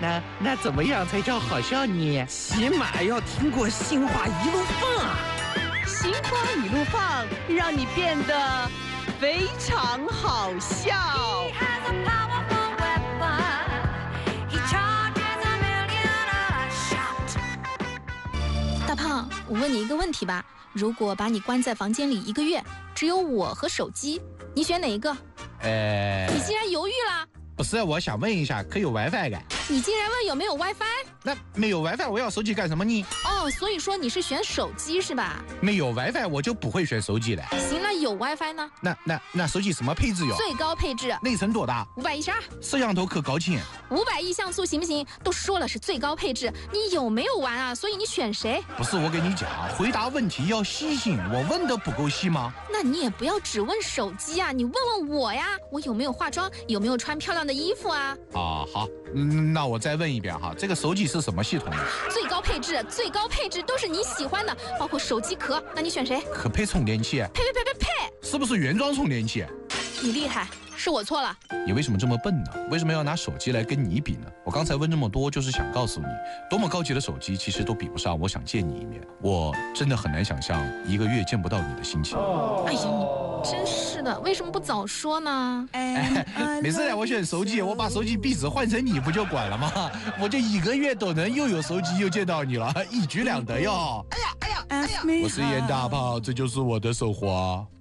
那怎么样才叫好笑呢？ 起码要听过心花一路放啊！ 心花一路放，让你变得非常好笑。 大胖，我问你一个问题吧，如果把你关在房间里1个月，只有我和手机，你选哪一个？你竟然犹豫了？ 不是，我想问一下，可有 WiFi 的？ 你竟然问有没有 WiFi？ 那没有 WiFi， 我要手机干什么呢？ 哦，所以说你是选手机是吧？ 没有 WiFi， 我就不会选手机了。 行了，有 WiFi 呢？ 那手机什么配置哟？ 最高配置。 内存多大 ？512。 摄像头可高清。 500亿像素行不行？都说了是最高配置，你有没有玩啊？所以你选谁？ 不是，我跟你讲，回答问题要细心，我问的不够细吗？ 那你也不要只问手机啊，你问问我呀，我有没有化妆，有没有穿漂亮的衣服啊？ 啊，好，那我再问一遍哈，这个手机是什么系统的？ 最高配置，最高配置都是你喜欢的，包括手机壳，那你选谁？ 可配充电器？ 配， 是不是原装充电器？ 你厉害，是我错了。 你为什么这么笨呢？为什么要拿手机来跟你比呢？我刚才问这么多，就是想告诉你，多么高级的手机，其实都比不上我想见你一面。我真的很难想象1个月见不到你的心情。 哎呀，你真是的，为什么不早说呢？ 没事的，我选手机，我把手机壁纸换成你不就管了吗？我这1个月都能又有手机又见到你了，一举两得哟。哎呀！我是严大炮，这就是我的手活。